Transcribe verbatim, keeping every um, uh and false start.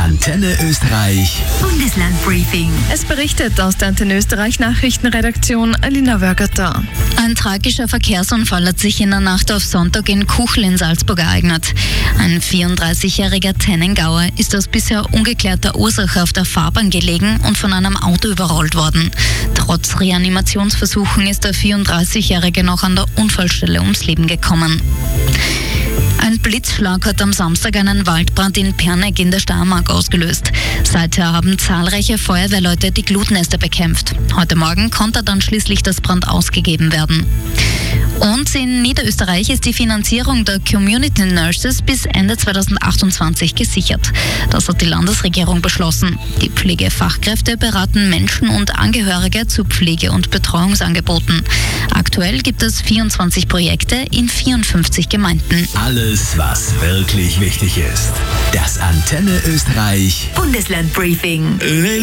Antenne Österreich Bundeslandbriefing. Es berichtet aus der Antenne Österreich Nachrichtenredaktion Alina Wörgerter. Ein tragischer Verkehrsunfall hat sich in der Nacht auf Sonntag in Kuchel in Salzburg ereignet. Ein vierunddreißigjähriger Tennengauer ist aus bisher ungeklärter Ursache auf der Fahrbahn gelegen und von einem Auto überrollt worden. Trotz Reanimationsversuchen ist der vierunddreißigjährige noch an der Unfallstelle ums Leben gekommen. Ein Blitzschlag hat am Samstag einen Waldbrand in Perneck in der Steiermark ausgelöst. Seither haben zahlreiche Feuerwehrleute die Glutnester bekämpft. Heute Morgen konnte dann schließlich das Brand ausgegeben werden. Und in Niederösterreich ist die Finanzierung der Community Nurses bis Ende zweitausendachtundzwanzig gesichert. Das hat die Landesregierung beschlossen. Die Pflegefachkräfte beraten Menschen und Angehörige zu Pflege- und Betreuungsangeboten. Aktuell gibt es vierundzwanzig Projekte in vierundfünfzig Gemeinden. Alles, was wirklich wichtig ist. Das Antenne Österreich Bundeslandbriefing.